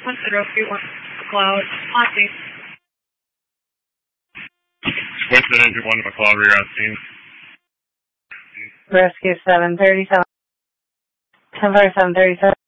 1031 McLeod, Monty. Western Engine 1 McLeod, rear on scene. Rescue 737. 104737.